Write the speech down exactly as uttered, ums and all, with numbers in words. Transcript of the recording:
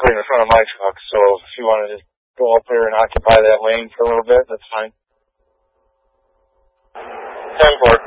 right in front of my truck, so if you want to just go up there and occupy that lane for a little bit, that's fine. ten four.